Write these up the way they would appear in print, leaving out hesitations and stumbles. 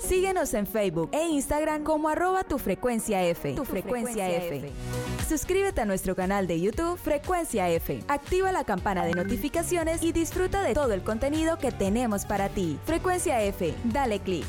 Síguenos en Facebook e Instagram como @tufrecuenciaF. Tu Frecuencia F. Suscríbete a nuestro canal de YouTube Frecuencia F. Activa la campana de notificaciones y disfruta de todo el contenido que tenemos para ti. Frecuencia F, dale clic.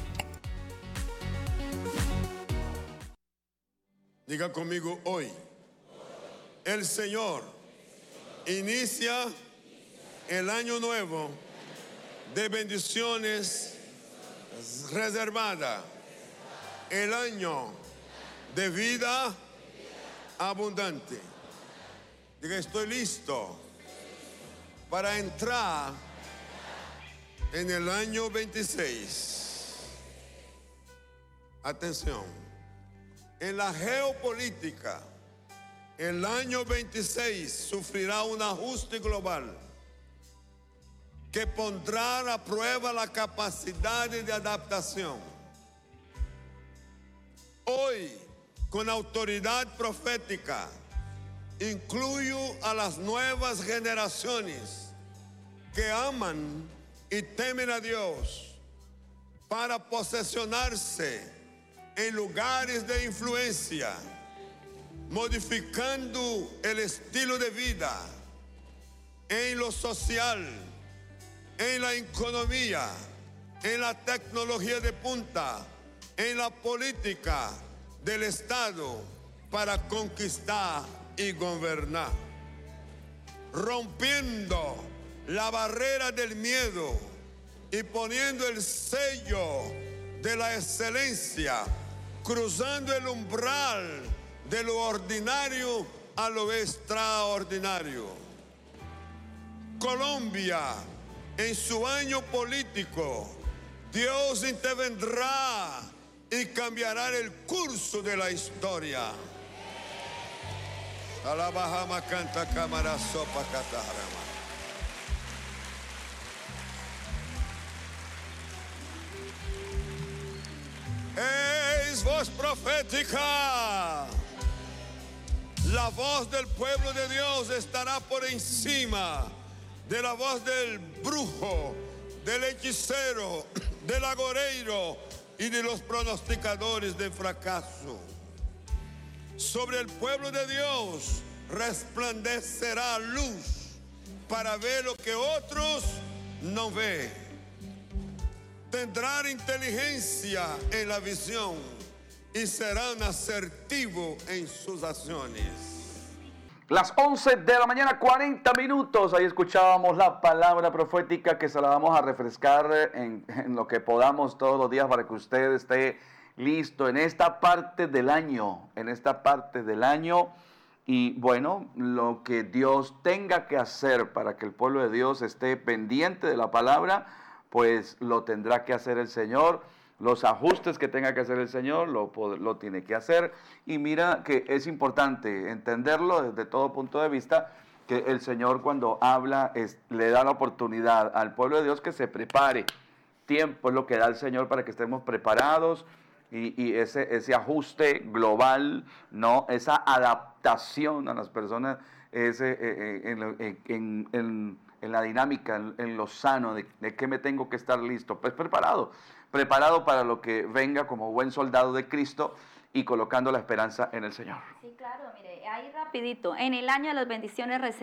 Diga conmigo hoy. El Señor inicia el año nuevo de bendiciones reservada, el año de vida abundante. Diga, estoy listo para entrar en el año 26. Atención, en la geopolítica, el año 26 sufrirá un ajuste global que pondrá a prueba la capacidad de adaptación. Hoy, con autoridad profética, incluyo a las nuevas generaciones que aman y temen a Dios para posesionarse en lugares de influencia, modificando el estilo de vida en lo social, en la economía, en la tecnología de punta, en la política del Estado para conquistar y gobernar, rompiendo la barrera del miedo y poniendo el sello de la excelencia, cruzando el umbral de lo ordinario a lo extraordinario. Colombia, en su año político, Dios intervendrá y cambiará el curso de la historia. Alabahama canta cámara sopa catajarama. Es voz profética. La voz del pueblo de Dios estará por encima de la voz del brujo, del hechicero, del agoreiro y de los pronosticadores de fracaso. Sobre el pueblo de Dios resplandecerá luz para ver lo que otros no ven. Tendrán inteligencia en la visión y serán asertivos en sus acciones. Las 11 de la mañana, 40 minutos. Ahí escuchábamos la palabra profética que se la vamos a refrescar en lo que podamos todos los días para que usted esté listo en esta parte del año. Y bueno, lo que Dios tenga que hacer para que el pueblo de Dios esté pendiente de la palabra, pues lo tendrá que hacer el Señor. Los ajustes que tenga que hacer el Señor lo tiene que hacer. Y mira que es importante entenderlo desde todo punto de vista, que el Señor cuando habla le da la oportunidad al pueblo de Dios que se prepare. Tiempo es lo que da el Señor para que estemos preparados y ese ajuste global, ¿no? Esa adaptación a las personas, en la dinámica, en lo sano, de qué me tengo que estar listo. Pues preparado para lo que venga como buen soldado de Cristo y colocando la esperanza en el Señor. Sí, claro, mire, ahí rapidito, en el año de las bendiciones